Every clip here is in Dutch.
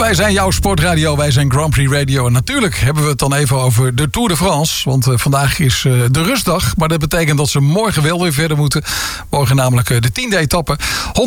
Wij zijn jouw sportradio, wij zijn Grand Prix Radio. En natuurlijk hebben we het dan even over de Tour de France. Want vandaag is de rustdag. Maar dat betekent dat ze morgen wel weer verder moeten. Morgen namelijk de 10e etappe.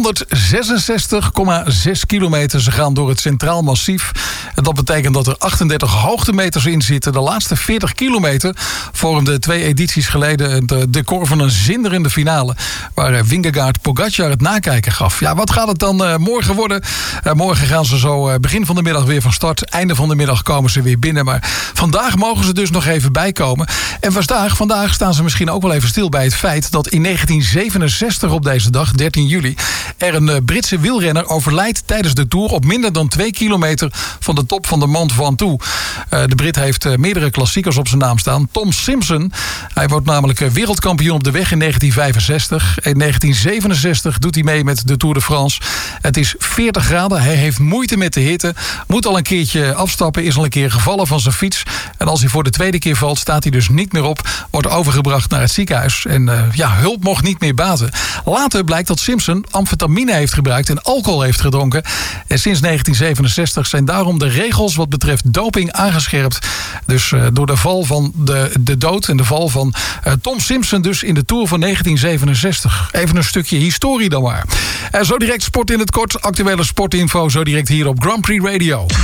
166,6 kilometer. Ze gaan door het Centraal Massief. En dat betekent dat er 38 hoogtemeters in zitten. De laatste 40 kilometer vormde 2 edities geleden het decor van een zinderende finale. Waar Vingegaard Pogacar het nakijken gaf. Ja, wat gaat het dan morgen worden? Morgen gaan ze zo begin van de middag weer van start. Einde van de middag komen ze weer binnen. Maar vandaag mogen ze dus nog even bijkomen. En vandaag staan ze misschien ook wel even stil bij het feit dat in 1967 op deze dag, 13 juli... er een Britse wielrenner overlijdt tijdens de Tour op minder dan 2 kilometer van de top van de Mont Ventoux. De Brit heeft meerdere klassiekers op zijn naam staan. Tom Simpson. Hij wordt namelijk wereldkampioen op de weg in 1965. In 1967 doet hij mee met de Tour de France. Het is 40 graden. Hij heeft moeite met de hitte. Moet al een keertje afstappen. Is al een keer gevallen van zijn fiets. En als hij voor de tweede keer valt, staat hij dus niet meer op. Wordt overgebracht naar het ziekenhuis. En hulp mocht niet meer baten. Later blijkt dat Simpson amfetamine heeft gebruikt en alcohol heeft gedronken. En sinds 1967 zijn daarom de regels wat betreft doping aangescherpt. Dus door de val van de dood en de val van Tom Simpson dus in de Tour van 1967. Even een stukje historie dan maar. Zo direct sport in het kort. Actuele sportinfo zo direct hier op Grand Prix Radio.